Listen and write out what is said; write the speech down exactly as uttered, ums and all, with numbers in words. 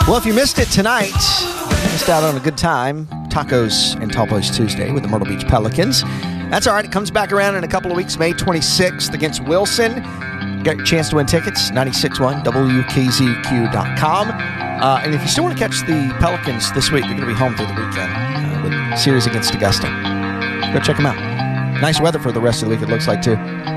Well, if you missed it tonight, you missed out on a good time. Tacos and Tall Boys Tuesday with the Myrtle Beach Pelicans. That's all right. It comes back around in a couple of weeks, May twenty-sixth against Wilson. You got your chance to win tickets, ninety-six point one W K Z Q dot com. Uh, and if you still want to catch the Pelicans this week, they're going to be home through the weekend uh, with series against Augusta. Go check them out. Nice weather for the rest of the week, it looks like, too.